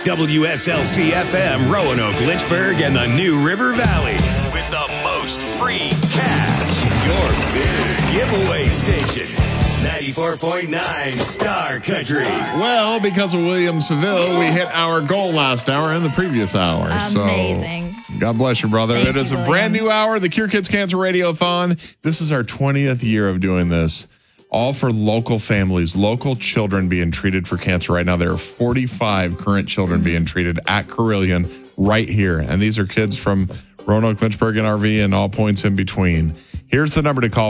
WSLC-FM, Roanoke, Lynchburg, and the New River Valley. With the most free cash. Your big giveaway station. 94.9 Star Country. Well, because of William Seville, we hit our goal last hour and the previous hour. Amazing. So, God bless you, brother. Thank it is you, a brand new hour, the Cure Kids Cancer Radiothon. This is our 20th year of doing this. All for local families, local children being treated for cancer right now. There are 45 current children being treated at Carilion right here. And these are kids from Roanoke, Lynchburg, and RV, and all points in between. Here's the number to call,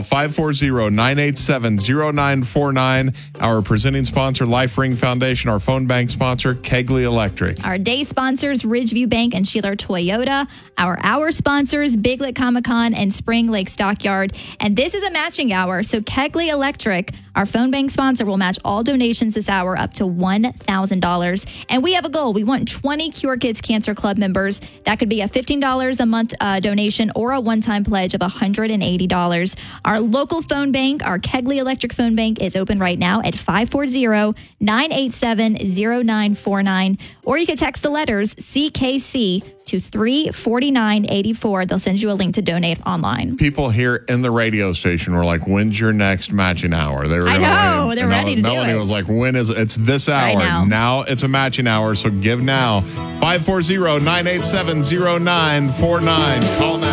540-987-0949. Our presenting sponsor, Life Ring Foundation. Our phone bank sponsor, Kegley Electric. Our day sponsors, Ridgeview Bank and Sheeler Toyota. Our hour sponsors, Biglet Comic-Con and Spring Lake Stockyard. And this is a matching hour, so Kegley Electric, our phone bank sponsor, will match all donations this hour up to $1,000. And we have a goal. We want 20 Cure Kids Cancer Club members. That could be a $15 a month donation or a one-time pledge of $180. Our local phone bank, our Kegley Electric phone bank, is open right now at 540-987-0949. Or you can text the letters CKC to 34984. They'll send you a link to donate online. People here in the radio station were like, when's your next matching hour? They were I know. They're ready to do it. Melanie was like, when is it? It's this hour. Right now it's a matching hour, so give now. 540-987-0949. Call now.